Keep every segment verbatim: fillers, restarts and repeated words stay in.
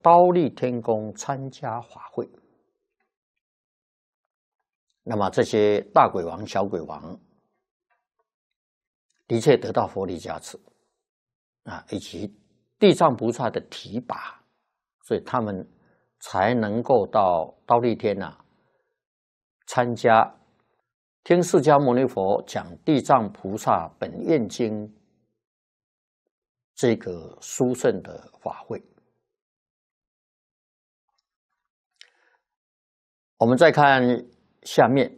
忉利天宫参加法会。那么这些大鬼王、小鬼王，的确得到佛力加持啊，以及地藏菩萨的提拔，所以他们才能够到忉利天啊，参加听释迦牟尼佛讲《地藏菩萨本愿经》这个殊胜的法会。我们再看下面，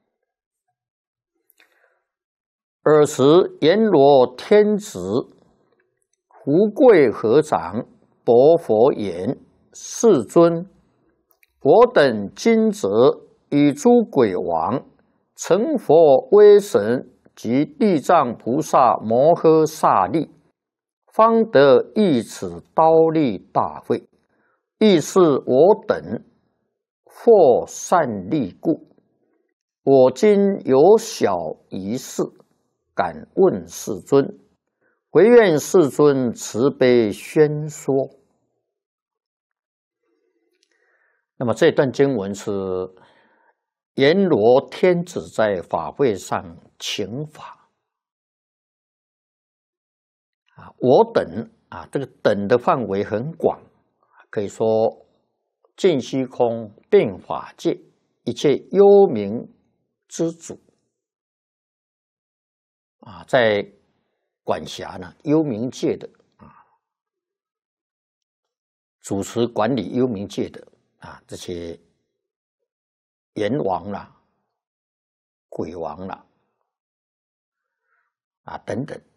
尔时阎罗天子福贵合掌，薄佛言：世尊，我等今则与诸鬼王、成佛威神及地藏菩萨摩诃萨力，方得诣此忉利大会，亦是我等获善利故。我今有小一事，敢问世尊，唯愿世尊慈悲宣说。那么这段经文是阎罗天子在法会上请法啊，我等啊，这个等的范围很广，可以说尽虚空遍法界一切幽冥之主啊，在管辖呢幽冥界的啊，主持管理幽冥界的啊这些阎王啦、鬼王啦啊等等，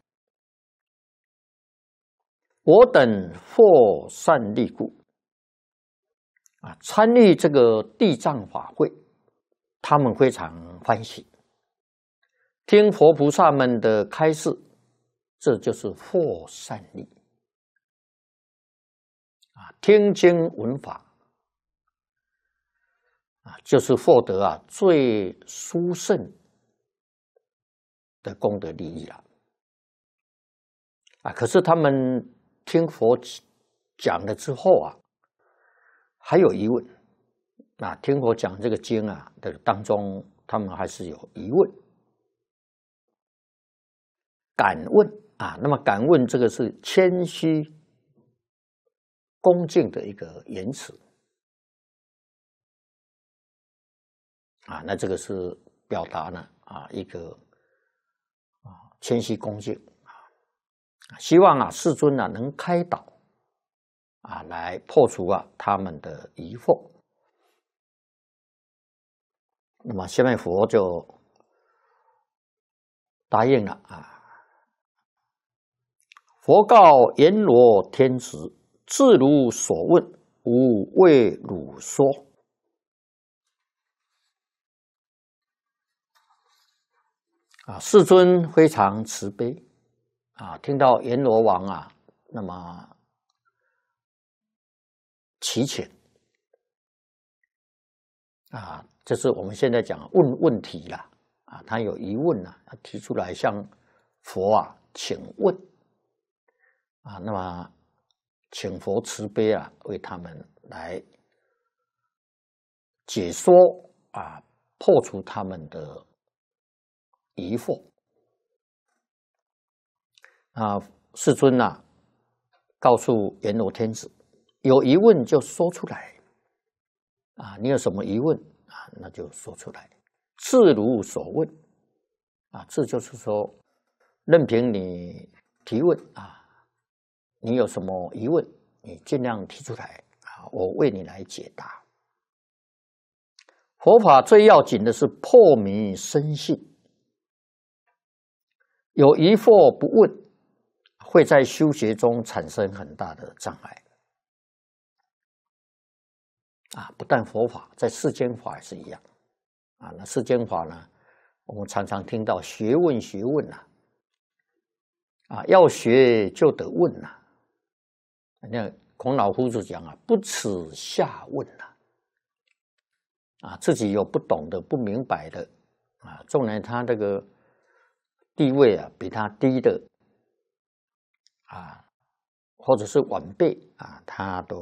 我等获善利故啊，参与这个地藏法会，他们非常欢喜，听佛菩萨们的开示，这就是获善利啊，听经闻法啊，就是获得啊最殊胜的功德利益了啊。可是他们听佛讲了之后啊，还有疑问啊，听佛讲这个经啊的当中，他们还是有疑问。敢问啊，那么敢问这个是谦虚恭敬的一个言辞啊，那这个是表达呢啊一个啊谦虚恭敬啊，希望啊世尊啊能开导啊，来破除啊他们的疑惑。那么下面佛就答应了啊。佛告阎罗天子：自如所问，吾为汝说。啊，世尊非常慈悲啊，听到阎罗王啊，那么祈请啊，这是我们现在讲问问题啦啊，他有疑问啊，他提出来向佛啊请问啊，那么请佛慈悲啊，为他们来解说啊，破除他们的疑惑啊。世尊啊，告诉阎罗天子，有疑问就说出来啊，你有什么疑问啊，那就说出来，自如所问啊，这就是说，任凭你提问啊，你有什么疑问，你尽量提出来啊，我为你来解答。佛法最要紧的是破迷生信，有疑惑不问，会在修学中产生很大的障碍啊！不但佛法，在世间法也是一样啊。那世间法呢，我们常常听到学问学问呐，啊，要学就得问呐。那孔老夫子讲啊，不耻下问呐，啊，自己有不懂的、不明白的啊，纵然他这个地位啊比他低的啊，或者是晚辈啊，他都